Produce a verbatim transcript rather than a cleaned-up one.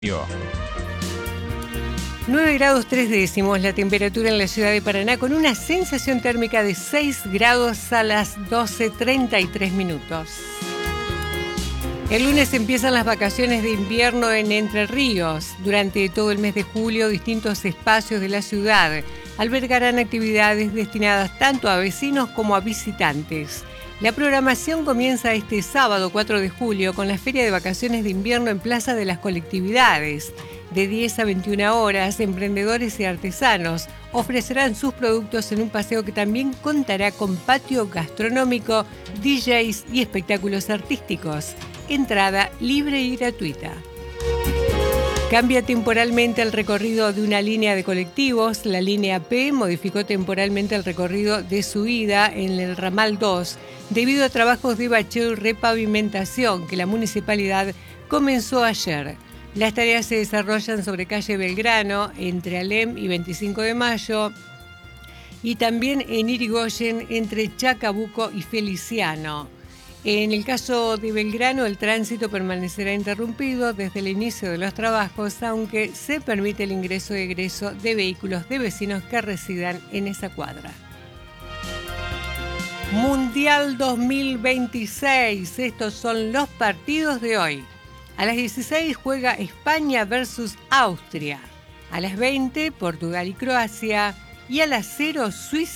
nueve grados tres décimos la temperatura en la ciudad de Paraná, con una sensación térmica de seis grados a las doce treinta y tres minutos. El lunes empiezan las vacaciones de invierno en Entre Ríos. Durante todo el mes de julio, distintos espacios de la ciudad albergarán actividades destinadas tanto a vecinos como a visitantes. La programación comienza este sábado cuatro de julio con la Feria de Vacaciones de Invierno en Plaza de las Colectividades. De diez a veintiuna horas, emprendedores y artesanos ofrecerán sus productos en un paseo que también contará con patio gastronómico, D Js y espectáculos artísticos. Entrada libre y gratuita. Cambia temporalmente el recorrido de una línea de colectivos. La línea P modificó temporalmente el recorrido de su ida en el ramal dos debido a trabajos de bacheo y repavimentación que la municipalidad comenzó ayer. Las tareas se desarrollan sobre calle Belgrano, entre Alem y veinticinco de mayo, y también en Irigoyen, entre Chacabuco y Feliciano. En el caso de Belgrano, el tránsito permanecerá interrumpido desde el inicio de los trabajos, aunque se permite el ingreso y egreso de vehículos de vecinos que residan en esa cuadra. Mundial dos mil veintiséis, estos son los partidos de hoy. A las dieciséis juega España versus Austria. A las veinte, Portugal y Croacia. Y a las cero, Suiza